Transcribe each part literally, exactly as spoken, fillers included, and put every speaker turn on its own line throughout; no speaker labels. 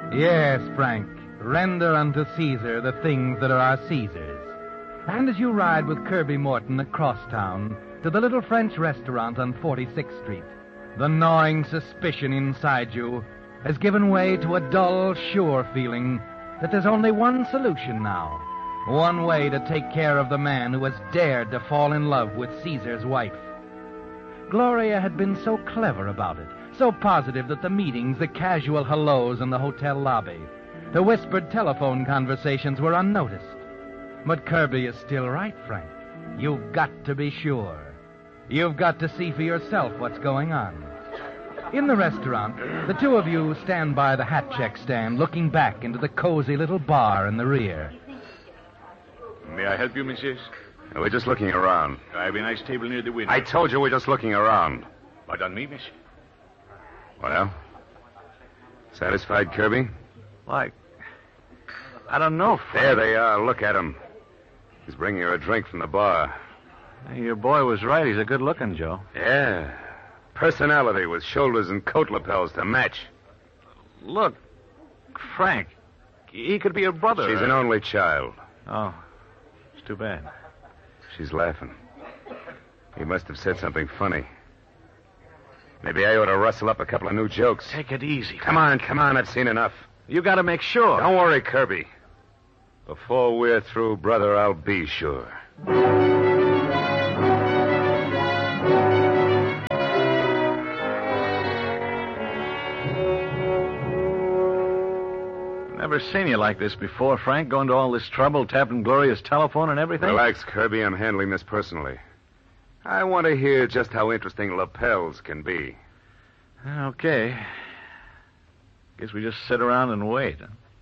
Yes, Frank. Render unto Caesar the things that are our Caesar's. And as you ride with Kirby Morton across town to the little French restaurant on forty-sixth Street, the gnawing suspicion inside you has given way to a dull, sure feeling that there's only one solution now. One way to take care of the man who has dared to fall in love with Caesar's wife. Gloria had been so clever about it, so positive that the meetings, the casual hellos in the hotel lobby, the whispered telephone conversations were unnoticed. But Kirby is still right, Frank. You've got to be sure. You've got to see for yourself what's going on. In the restaurant, the two of you stand by the hat check stand, looking back into the cozy little bar in the rear.
May I help you, missus?
We're just looking around.
I have a nice table near the window.
I told you we're just looking around.
Pardon me, miss.
Well? Satisfied, Kirby?
Why, I don't know, Frank.
There they are. Look at him. He's bringing her a drink from the bar.
Your boy was right. He's a good-looking Joe.
Yeah. Personality with shoulders and coat lapels to match.
Look, Frank, he could be your brother.
She's an only child.
Oh, it's too bad.
She's laughing. He must have said something funny. Maybe I ought to rustle up a couple of new jokes.
Take it easy.
Come on, come on. I've seen enough.
You got to make sure.
Don't worry, Kirby. Before we're through, brother, I'll be sure.
Never seen you like this before, Frank, going to all this trouble, tapping Gloria's telephone and everything.
Relax, Kirby. I'm handling this personally. I want to hear just how interesting lapels can be.
Okay. Guess we just sit around and wait.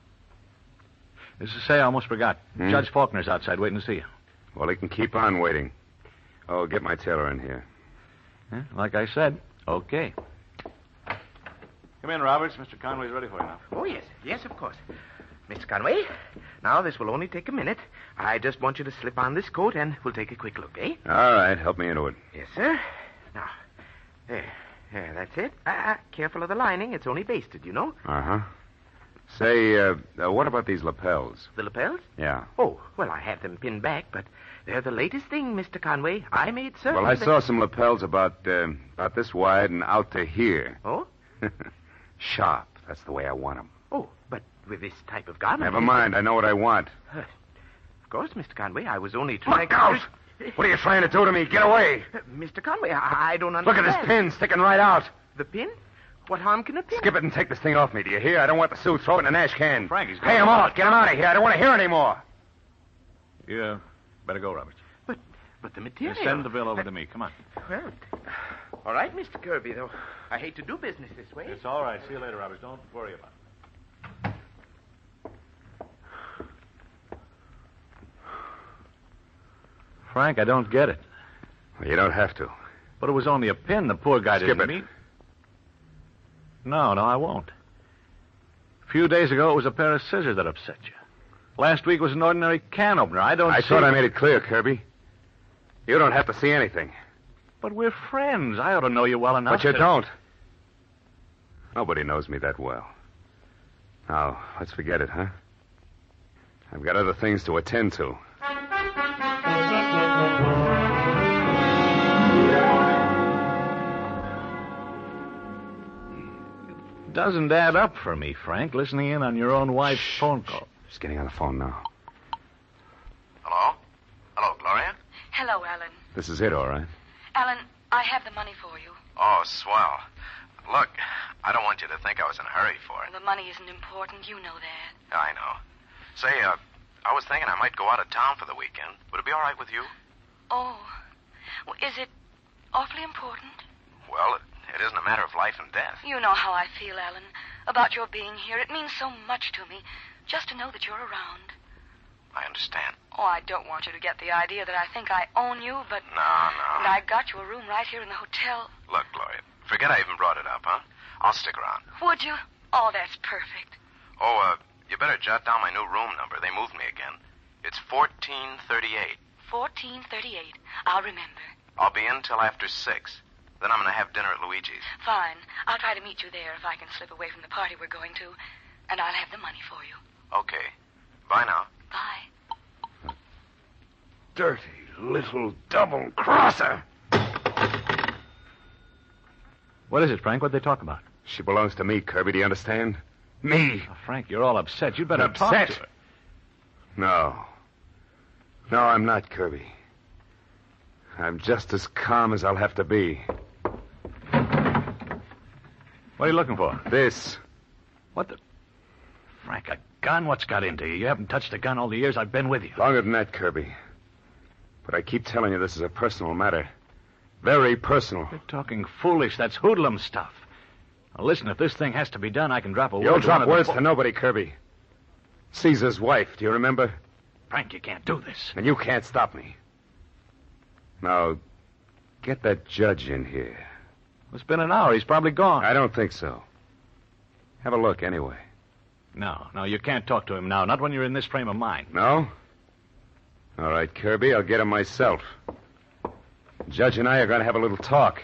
As to say, I almost forgot.
Hmm?
Judge Faulkner's outside waiting to see you.
Well, he can keep on waiting. Oh, get my tailor in here.
Yeah, like I said, okay.
Come in, Roberts. Mister Conway's ready for you now.
Oh, yes. Yes, of course. Mister Conway, now this will only take a minute. I just want you to slip on this coat and we'll take a quick look, eh?
All right. Help me into it.
Yes, sir. Now, there. There, that's it. Ah, uh, careful of the lining. It's only basted, you know.
Uh-huh. Say, uh, uh, what about these lapels?
The lapels?
Yeah.
Oh, well, I have them pinned back, but they're the latest thing, Mister Conway. I made certain
Well, I
that...
saw some lapels about, uh, about this wide and out to here.
Oh?
Sharp. That's the way I want them.
Oh, but with this type of garment...
Never mind. I know what I want.
Uh, of course, Mister Conway. I was only trying...
Look out! What are you trying to do to me? Get away!
Uh, Mister Conway, I, I don't
Look
understand.
at this pin sticking right out.
The pin? What harm can a pin...
Skip it and take this thing off me, do you hear? I don't want the Sioux. Throw it in an ash can.
Frank, he's
Pay him off. Get him out of here. I don't want to hear any more.
You uh, better go, Roberts.
But, but the
You
material...
send the bill over to me. Come on.
Well, all right, Mister Kirby, though. I hate to do business this way.
It's all right. See you later, Roberts. Don't worry about it. Frank, I don't get it.
Well, you don't have to.
But it was only a pin. The poor guy
Skip
didn't
it.
mean. No, no, I won't. A few days ago, it was a pair of scissors that upset you. Last week was an ordinary can opener. I don't
I
see...
thought I made it clear, Kirby. You don't have to see anything.
But we're friends. I ought to know you well enough
But you
to...
don't. Nobody knows me that well. Now, let's forget it, huh? I've got other things to attend to.
Doesn't add up for me, Frank, listening in on your own wife's
Shh,
phone
shh.
call.
She's getting on the phone now.
Hello? Hello, Gloria?
Hello, Alan.
This is it, all right.
Alan, I have the money for you.
Oh, swell. Look, I don't want you to think I was in a hurry for it.
The money isn't important. You know that.
I know. Say, uh, I was thinking I might go out of town for the weekend. Would it be all right with you?
Oh. Well, is it awfully important?
Well, it, it isn't a matter of life and death.
You know how I feel, Alan, about your being here. It means so much to me, just to know that you're around.
I understand.
Oh, I don't want you to get the idea that I think I own you, but...
No, no.
And I got you a room right here in the hotel.
Look, Gloria, forget I even brought it up, huh? I'll stick around.
Would you? Oh, that's perfect.
Oh, uh, you better jot down my new room number. They moved me again. It's fourteen thirty-eight.
fourteen thirty-eight. I'll remember.
I'll be in till after six. Then I'm going to have dinner at Luigi's.
Fine. I'll try to meet you there if I can slip away from the party we're going to. and I'll have the money for you.
Okay. Bye now.
Bye.
Dirty little double-crosser.
What is it, Frank? What'd they talk about?
She belongs to me, Kirby. Do you understand? Me.
Oh, Frank, you're all upset. You'd better
Upset?
talk to her.
No. No, I'm not, Kirby. I'm just as calm as I'll have to be.
What are you looking for?
This.
What the... Frank, a gun? What's got into you? You haven't touched a gun all the years I've been with you.
Longer than that, Kirby. But I keep telling you this is a personal matter. Very personal.
You're talking foolish. That's hoodlum stuff. Now, listen, if this thing has to be done, I can drop a word.
You'll
to one
drop
of the
words
fo-
to nobody, Kirby. Caesar's wife, do you remember?
Frank, you can't do this.
And you can't stop me. Now, get that judge in here.
It's been an hour. He's probably gone.
I don't think so. Have a look anyway.
No, no, you can't talk to him now. Not when you're in this frame of mind.
No? All right, Kirby, I'll get him myself. Judge and I are going to have a little talk.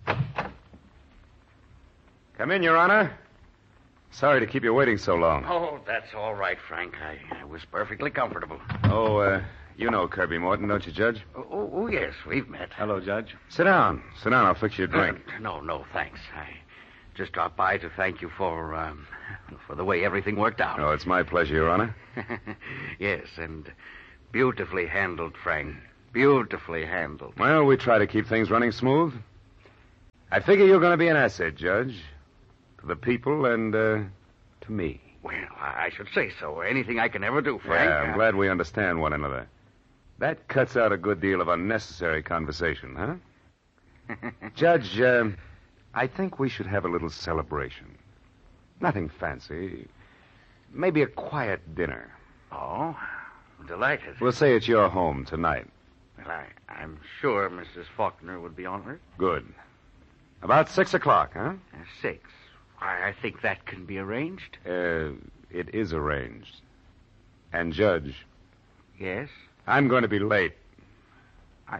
Come in, Your Honor. Sorry to keep you waiting so long.
Oh, that's all right, Frank. I, I was perfectly comfortable.
Oh, uh, you know Kirby Morton, don't you, Judge?
Oh, oh, yes, we've met.
Hello, Judge.
Sit down. Sit down. I'll fix you a drink.
Uh, no, no, thanks. I just dropped by to thank you for, um, for the way everything worked out.
Oh, it's my pleasure, Your Honor.
Yes, and beautifully handled, Frank. Beautifully handled.
Well, we try to keep things running smooth. I figure you're going to be an asset, Judge. To the people and, uh, to me.
Well, I should say so. Anything I can ever do, Frank.
Yeah, I'm glad we understand one another. That cuts out a good deal of unnecessary conversation, huh? Judge, uh, I think we should have a little celebration. Nothing fancy. Maybe a quiet dinner.
Oh, delighted.
We'll say it's your home tonight.
Well, I, I'm sure Missus Faulkner would be honored.
Good. About six o'clock, huh?
Uh, six. I, I think that can be arranged.
Uh, it is arranged. And, Judge,
Yes?
I'm going to be late.
I...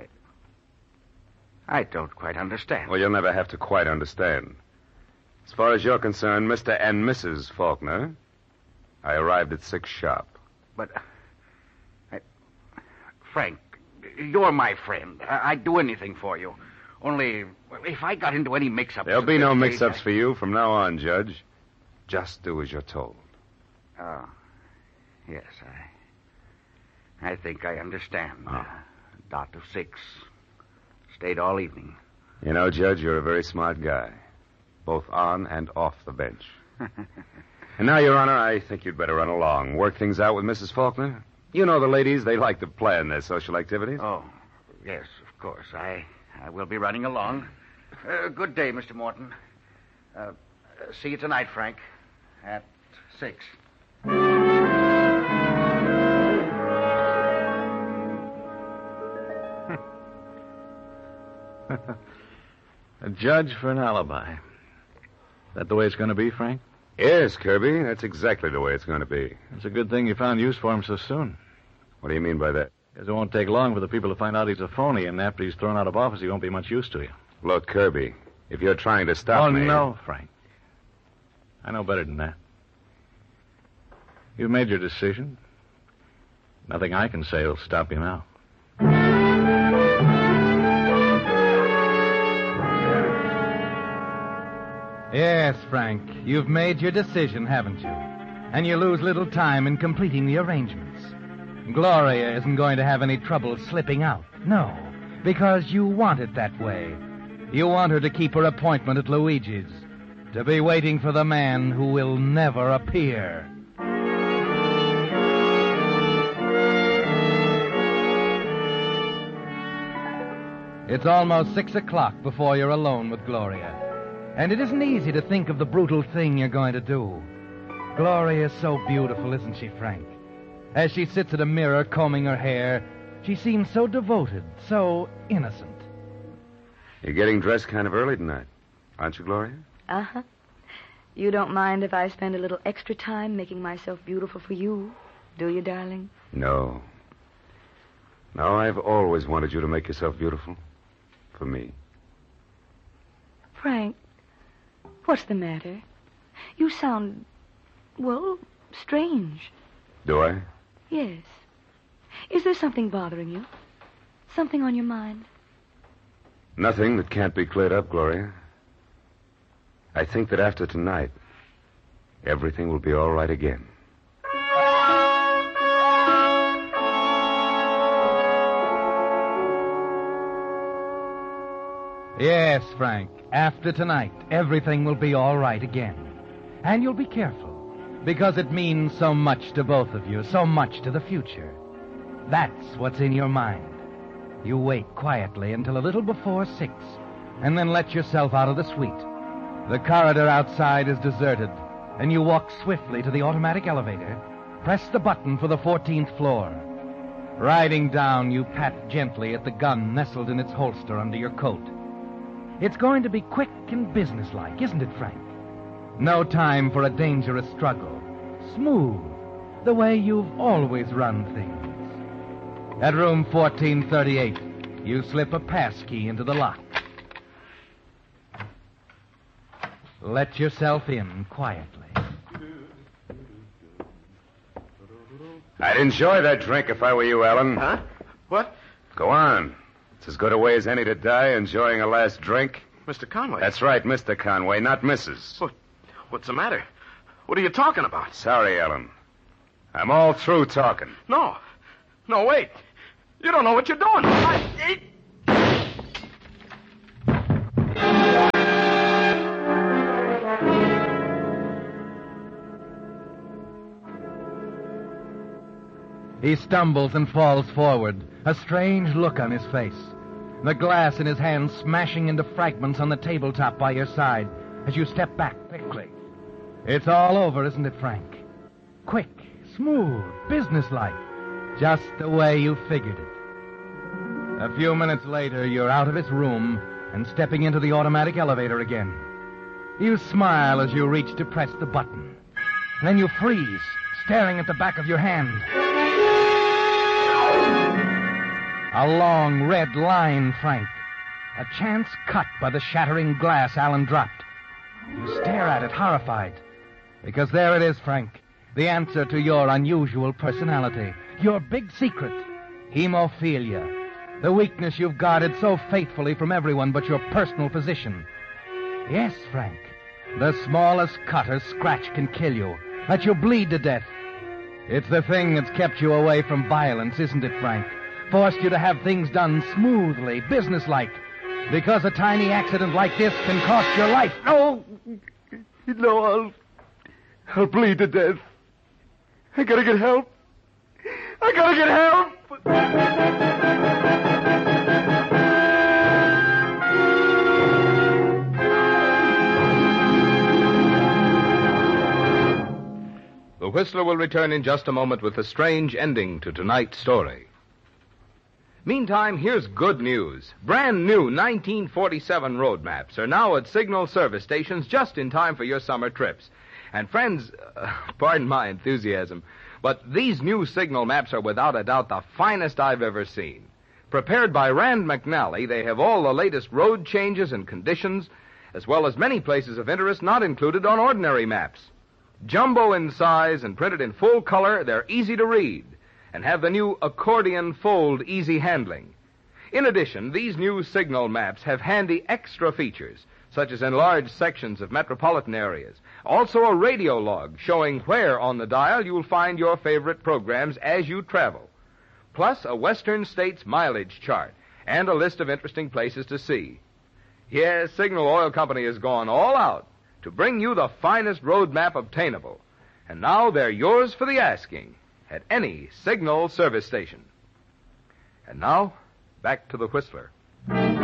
I don't quite understand.
Well, you'll never have to quite understand. As far as you're concerned, Mister and Missus Faulkner, I arrived at six sharp.
But... I... Frank, you're my friend. I, I'd do anything for you. Only, well, if I got into any mix-ups...
There'll
at
be
this
no
stage,
mix-ups
I...
for you from now on, Judge. Just do as you're told.
Oh. Yes, I... I think I understand.
Oh.
Uh, dot of six. Stayed all evening.
You know, Judge, you're a very smart guy. Both on and off the bench. And now, Your Honor, I think you'd better run along. Work things out with Missus Faulkner. You know the ladies, they like to plan their social activities.
Oh, yes, of course. I, I will be running along. Uh, good day, Mister Morton. Uh, see you tonight, Frank. At six.
A judge for an alibi. That the way it's going to be, Frank?
Yes, Kirby, that's exactly the way it's going to be.
It's a good thing you found use for him so soon.
What do you mean by that?
Because it won't take long for the people to find out he's a phony, and after he's thrown out of office, he won't be much use to you.
Look, Kirby, if you're trying to stop
oh,
me...
no, Frank. I know better than that. You've made your decision. Nothing I can say will stop you now.
Yes, Frank, you've made your decision, haven't you? And you lose little time in completing the arrangements. Gloria isn't going to have any trouble slipping out. No, because you want it that way. You want her to keep her appointment at Luigi's, to be waiting for the man who will never appear. It's almost six o'clock before you're alone with Gloria. And it isn't easy to think of the brutal thing you're going to do. Gloria's so beautiful, isn't she, Frank? As she sits at a mirror combing her hair, she seems so devoted, so innocent.
You're getting dressed kind of early tonight, aren't you, Gloria?
Uh-huh. You don't mind if I spend a little extra time making myself beautiful for you, do you, darling?
No. No, I've always wanted you to make yourself beautiful. For me.
Frank, what's the matter? You sound well, strange.
Do I?
Yes. Is there something bothering you? Something on your mind?
Nothing that can't be cleared up, Gloria. I think that after tonight, everything will be all right again.
Yes, Frank. After tonight, everything will be all right again. And you'll be careful, because it means so much to both of you, so much to the future. That's what's in your mind. You wait quietly until a little before six, and then let yourself out of the suite. The corridor outside is deserted, and you walk swiftly to the automatic elevator, press the button for the fourteenth floor. Riding down, you pat gently at the gun nestled in its holster under your coat. It's going to be quick and businesslike, isn't it, Frank? No time for a dangerous struggle. Smooth, the way you've always run things. At room fourteen thirty-eight, you slip a passkey into the lock. Let yourself in quietly.
I'd enjoy that drink if I were you, Alan.
Huh? What?
Go on. It's as good a way as any to die, enjoying a last drink.
Mister Conway.
That's right, Mister Conway, not Missus
What? What's the matter? What are you talking about?
Sorry, Alan. I'm all through talking.
No. No, wait. You don't know what you're doing. I...
He stumbles and falls forward, a strange look on his face. The glass in his hand smashing into fragments on the tabletop by your side as you step back quickly. It's all over, isn't it, Frank? Quick, smooth, businesslike, just the way you figured it. A few minutes later, you're out of his room and stepping into the automatic elevator again. You smile as you reach to press the button. Then you freeze, staring at the back of your hand. A long red line, Frank. A chance cut by the shattering glass Alan dropped. You stare at it, horrified. Because there it is, Frank. The answer to your unusual personality. Your big secret. Hemophilia. The weakness you've guarded so faithfully from everyone but your personal physician. Yes, Frank. The smallest cut or scratch can kill you. Let you bleed to death. It's the thing that's kept you away from violence, isn't it, Frank? Forced you to have things done smoothly, businesslike. Because a tiny accident like this can cost your life.
No! No, I'll... I'll bleed to death. I gotta get help. I gotta get help!
The Whistler will return in just a moment with a strange ending to tonight's story. Meantime, here's good news. Brand new nineteen forty-seven road maps are now at Signal service stations just in time for your summer trips. And friends, uh, pardon my enthusiasm, but these new Signal maps are without a doubt the finest I've ever seen. Prepared by Rand McNally, they have all the latest road changes and conditions, as well as many places of interest not included on ordinary maps. Jumbo in size and printed in full color, they're easy to read and have the new accordion fold easy handling. In addition, these new Signal maps have handy extra features, such as enlarged sections of metropolitan areas. Also a radio log showing where on the dial you'll find your favorite programs as you travel. Plus a Western States mileage chart and a list of interesting places to see. Yes, Signal Oil Company has gone all out to bring you the finest road map obtainable. And now they're yours for the asking at any Signal service station. And now, back to the Whistler.